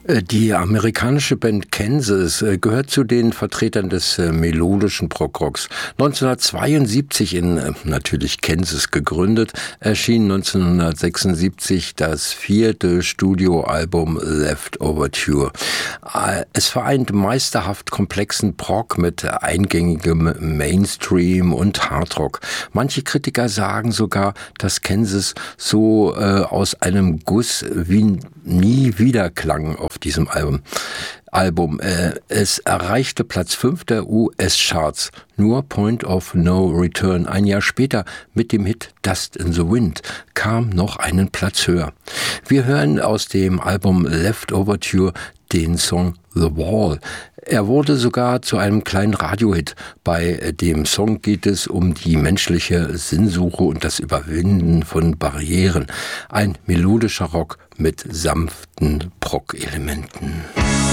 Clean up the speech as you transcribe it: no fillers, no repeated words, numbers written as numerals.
Die amerikanische Band Kansas gehört zu den Vertretern des melodischen Prog-Rocks. 1972 in natürlich Kansas gegründet, erschien 1976 das 4. Studioalbum Left Overture. Es vereint meisterhaft komplexen Prog mit eingängigem Mainstream und Hardrock. Manche Kritiker sagen sogar, dass Kansas so aus einem Guss wie nie wieder klang auf diesem Album. Es erreichte Platz 5 der US-Charts. Nur Point of No Return, ein Jahr später mit dem Hit Dust in the Wind, kam noch einen Platz höher. Wir hören aus dem Album Left Overture den Song The Wall. Er wurde sogar zu einem kleinen Radiohit. Bei dem Song geht es um die menschliche Sinnsuche und das Überwinden von Barrieren. Ein melodischer Rock mit sanften Prog-Elementen.